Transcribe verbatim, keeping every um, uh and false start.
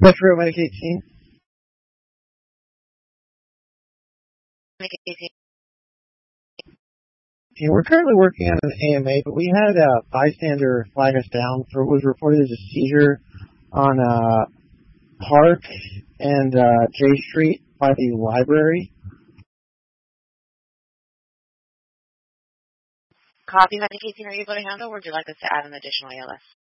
Metro Medic eighteen. Medic eighteen. We're currently working on an A M A, but we had a bystander flag us down for what was reported as a seizure on uh, Park and uh, J Street by the library. Copy, Medic eighteen. Are you able to handle, or would you like us to add an additional A L S?